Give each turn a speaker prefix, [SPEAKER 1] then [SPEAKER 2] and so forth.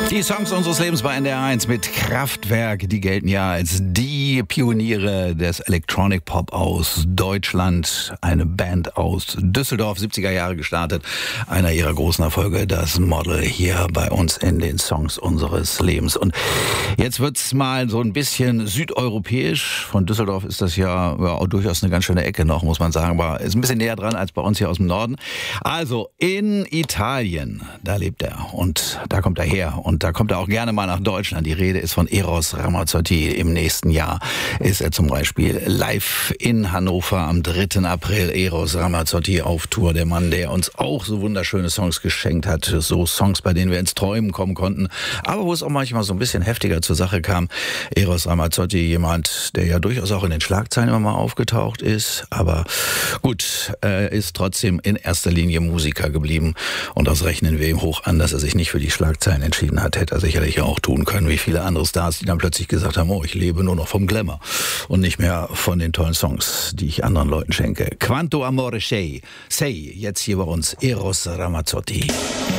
[SPEAKER 1] Die Songs unseres Lebens bei NDR 1 mit Kraftwerk, die gelten ja als die Pioniere des Electronic Pop aus Deutschland. Eine Band aus Düsseldorf, 70er Jahre gestartet. Einer ihrer großen Erfolge, das Model hier bei uns in den Songs unseres Lebens. Und jetzt wird's mal so ein bisschen südeuropäisch. Von Düsseldorf ist das ja auch durchaus eine ganz schöne Ecke noch, muss man sagen. Aber ist ein bisschen näher dran als bei uns hier aus dem Norden. Also in Italien, da lebt er und da kommt er her. Und da kommt er auch gerne mal nach Deutschland. Die Rede ist von Eros Ramazzotti. Im nächsten Jahr ist er zum Beispiel live in Hannover am 3. April. Eros Ramazzotti auf Tour. Der Mann, der uns auch so wunderschöne Songs geschenkt hat. So Songs, bei denen wir ins Träumen kommen konnten. Aber wo es auch manchmal so ein bisschen heftiger zur Sache kam. Eros Ramazzotti, jemand, der ja durchaus auch in den Schlagzeilen immer mal aufgetaucht ist. Aber gut, er ist trotzdem in erster Linie Musiker geblieben. Und das rechnen wir ihm hoch an, dass er sich nicht für die Schlagzeilen entschieden hat. Hätte er sicherlich auch tun können, wie viele andere Stars, die dann plötzlich gesagt haben, oh, ich lebe nur noch vom Glamour und nicht mehr von den tollen Songs, die ich anderen Leuten schenke. Quanto amore sei, jetzt hier bei uns Eros Ramazzotti.